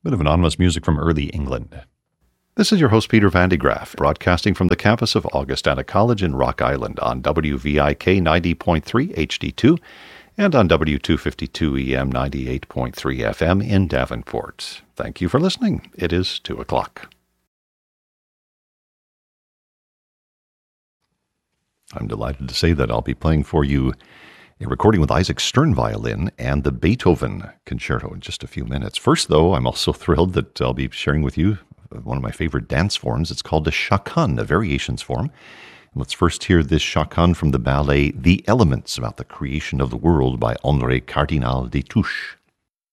Bit of anonymous music from early England. This is your host, Peter Van de Graaff, broadcasting from the campus of Augustana College in Rock Island on WVIK 90.3 HD2 and on W252 EM 98.3 FM in Davenport. Thank you for listening. It is 2 o'clock. I'm delighted to say that I'll be playing for you a recording with Isaac Stern violin and the Beethoven Concerto in just a few minutes. First, though, I'm also thrilled that I'll be sharing with you one of my favorite dance forms. It's called the chaconne, a variations form. And let's first hear this chaconne from the ballet The Elements, about the creation of the world by André Cardinal Destouches.